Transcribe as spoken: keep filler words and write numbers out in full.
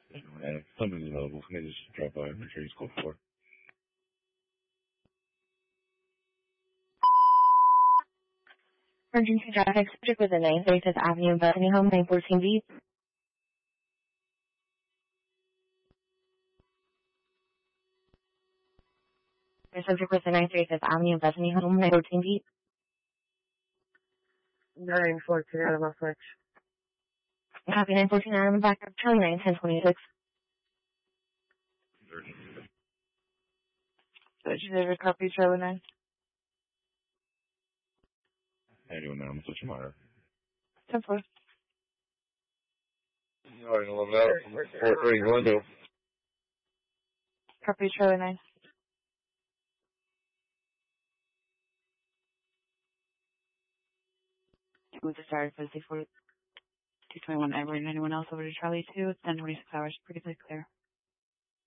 And if somebody's available, can they just drop by and make sure he's called for? Emergency traffic subject with the nine thirty-fifth Avenue and Bethany Home, nine fourteen B. Subject with the nine thirty-fifth Avenue and Bethany Home, nine fourteen B. nine fourteen out of my switch. Copy nine fourteen out of my backup, Charlie nine ten twenty-six. Switch delivery, copy Charlie nine. How you doing now? I'm switching my ten four. You already know that. What are you going to do? Copy Charlie nine. With the start for the four two twenty-one Everett. Anyone else over to Charlie two? It's ten twenty-six hours. Pretty clear.